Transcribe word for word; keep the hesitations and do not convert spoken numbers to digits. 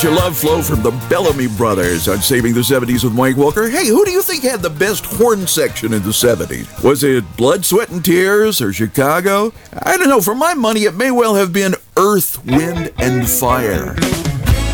Your love flow from the Bellamy Brothers on Saving the seventies with Mike Walker. Hey, who do you think had the best horn section in the seventies? Was it Blood, Sweat, and Tears or Chicago? I don't know. For my money, it may well have been Earth, Wind, and Fire.